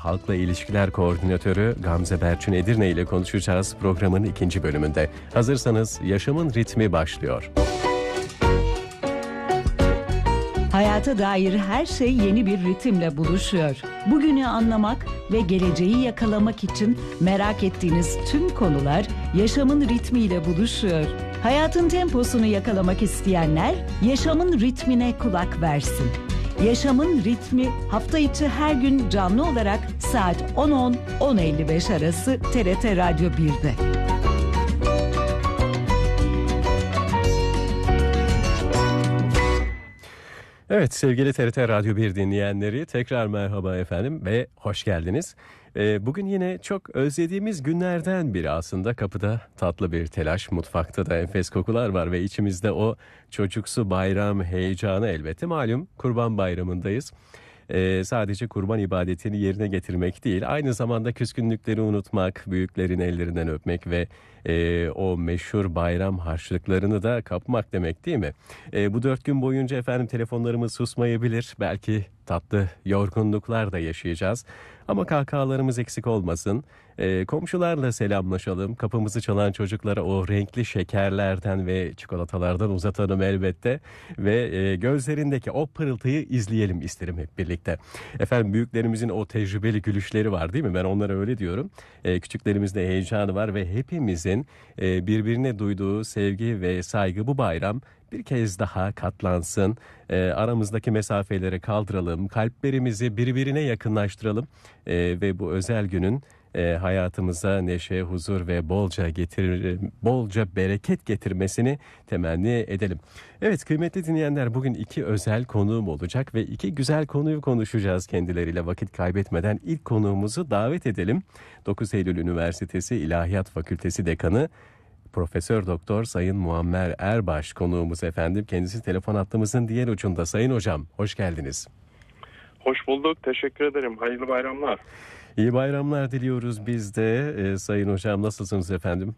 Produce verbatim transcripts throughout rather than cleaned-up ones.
Halkla İlişkiler Koordinatörü Gamze Berçin Edirne ile konuşacağız programın ikinci bölümünde. Hazırsanız Yaşamın Ritmi başlıyor. Hayata dair her şey yeni bir ritimle buluşuyor. Bugünü anlamak ve geleceği yakalamak için merak ettiğiniz tüm konular yaşamın ritmiyle buluşuyor. Hayatın temposunu yakalamak isteyenler yaşamın ritmine kulak versin. Yaşamın ritmi hafta içi her gün canlı olarak saat on on - on elli beş arası T R T Radyo bir'de. Evet sevgili T R T Radyo bir dinleyenleri tekrar merhaba efendim ve hoş geldiniz. Ee, bugün yine çok özlediğimiz günlerden biri aslında. Kapıda tatlı bir telaş, mutfakta da enfes kokular var ve içimizde o çocuksu bayram heyecanı elbette. Malum Kurban Bayramı'ndayız. Ee, sadece kurban ibadetini yerine getirmek değil, aynı zamanda küskünlükleri unutmak, büyüklerin ellerinden öpmek ve e, o meşhur bayram harçlıklarını da kapmak demek değil mi? E, bu dört gün boyunca efendim telefonlarımız susmayabilir, belki tatlı yorgunluklar da yaşayacağız. Ama kahkahalarımız eksik olmasın. E, komşularla selamlaşalım. Kapımızı çalan çocuklara o renkli şekerlerden ve çikolatalardan uzatalım elbette. Ve e, gözlerindeki o pırıltıyı izleyelim isterim hep birlikte. Efendim büyüklerimizin o tecrübeli gülüşleri var değil mi? Ben onlara öyle diyorum. E, küçüklerimizde heyecanı var ve hepimizin e, birbirine duyduğu sevgi ve saygı bu bayram bir kez daha katlansın. E, aramızdaki mesafeleri kaldıralım. Kalplerimizi birbirine yakınlaştıralım. E, ve bu özel günün e, hayatımıza neşe, huzur ve bolca getir, bolca bereket getirmesini temenni edelim. Evet kıymetli dinleyenler, bugün iki özel konuğum olacak ve iki güzel konuyu konuşacağız kendileriyle. Vakit kaybetmeden ilk konuğumuzu davet edelim. dokuz Eylül Üniversitesi İlahiyat Fakültesi Dekanı Profesör Doktor Sayın Muammer Erbaş konuğumuz efendim. Kendisi telefon hattımızın diğer ucunda. Sayın hocam hoş geldiniz. Hoş bulduk. Teşekkür ederim. Hayırlı bayramlar. İyi bayramlar diliyoruz biz de. Ee, Sayın hocam nasılsınız efendim?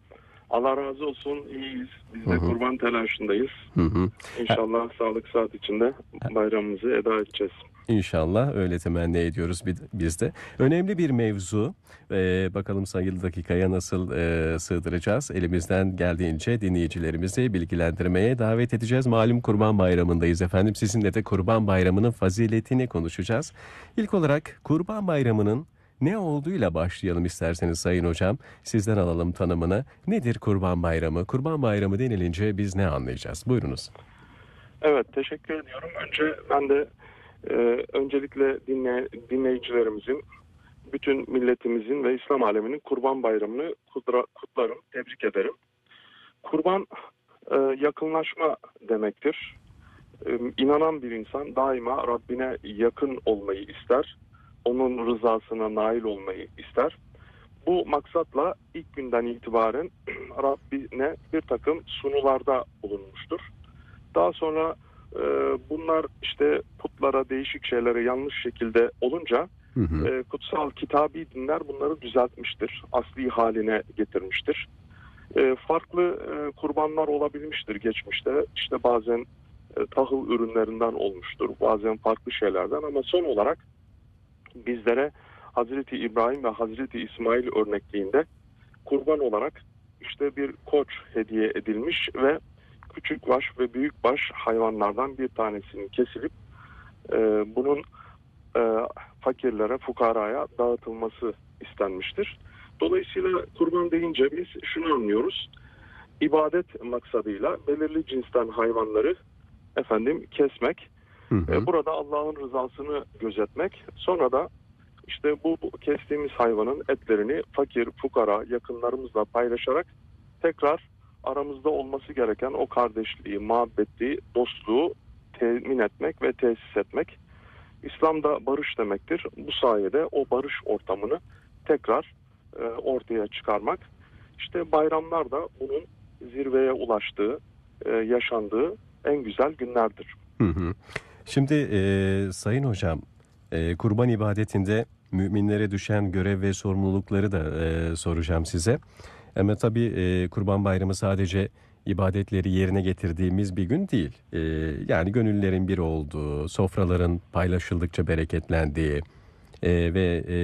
Allah razı olsun. İyiyiz. Biz de hı hı. kurban telaşındayız. Hı hı. İnşallah ha. sağlık saat içinde bayramımızı eda edeceğiz. İnşallah öyle temenni ediyoruz biz de. Önemli bir mevzu. Ee, bakalım sayılı dakikaya nasıl e, sığdıracağız. Elimizden geldiğince dinleyicilerimizi bilgilendirmeye davet edeceğiz. Malum Kurban Bayramı'ndayız efendim. Sizinle de Kurban Bayramı'nın faziletini konuşacağız. İlk olarak Kurban Bayramı'nın ne olduğuyla başlayalım isterseniz Sayın Hocam. Sizden alalım tanımını. Nedir Kurban Bayramı? Kurban Bayramı denilince biz ne anlayacağız? Buyurunuz. Evet, teşekkür ediyorum. Önce ben de e, öncelikle dinle, dinleyicilerimizin, bütün milletimizin ve İslam aleminin Kurban Bayramı'nı kutla, kutlarım, tebrik ederim. Kurban e, yakınlaşma demektir. E, inanan bir insan daima Rabbine yakın olmayı ister. Onun rızasına nail olmayı ister. Bu maksatla ilk günden itibaren Rabbine bir takım sunularda bulunmuştur. Daha sonra e, bunlar işte putlara, değişik şeylere yanlış şekilde olunca hı hı. E, kutsal kitabi dinler bunları düzeltmiştir. Asli haline getirmiştir. E, farklı e, kurbanlar olabilmiştir geçmişte. İşte bazen e, tahıl ürünlerinden olmuştur, bazen farklı şeylerden, ama son olarak bizlere Hazreti İbrahim ve Hazreti İsmail örnekliğinde kurban olarak işte bir koç hediye edilmiş ve küçük baş ve büyük baş hayvanlardan bir tanesinin kesilip e, bunun e, fakirlere, fukaraya dağıtılması istenmiştir. Dolayısıyla kurban deyince biz şunu anlıyoruz: İbadet maksadıyla belirli cinsten hayvanları efendim kesmek, hı hı. burada Allah'ın rızasını gözetmek, sonra da işte bu, bu kestiğimiz hayvanın etlerini fakir, fukara, yakınlarımızla paylaşarak tekrar aramızda olması gereken o kardeşliği, muhabbeti, dostluğu temin etmek ve tesis etmek. İslam'da barış demektir. Bu sayede o barış ortamını tekrar e, ortaya çıkarmak. İşte bayramlar da bunun zirveye ulaştığı, e, yaşandığı en güzel günlerdir. Hı hı. Şimdi e, Sayın Hocam, e, kurban ibadetinde müminlere düşen görev ve sorumlulukları da e, soracağım size. Ama tabii e, Kurban Bayramı sadece ibadetleri yerine getirdiğimiz bir gün değil. E, yani gönüllerin bir olduğu, sofraların paylaşıldıkça bereketlendiği e, ve e,